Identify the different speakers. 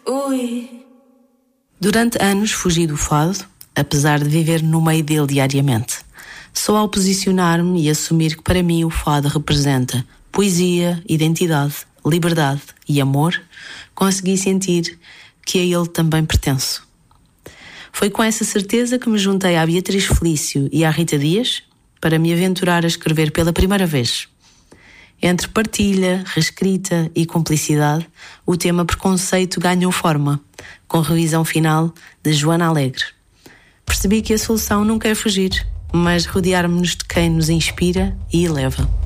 Speaker 1: Durante anos fugi do fado, apesar de viver no meio dele diariamente. Só ao posicionar-me e assumir que para mim o fado representa poesia, identidade, liberdade e amor, consegui sentir que a ele também pertenço. Foi com essa certeza que me juntei à Beatriz Felício e à Rita Dias para me aventurar a escrever pela primeira vez. Entre partilha, reescrita e cumplicidade, o tema preconceito ganhou forma, com revisão final de Joana Alegre. Percebi que a solução nunca é fugir, mas rodear-nos de quem nos inspira e eleva.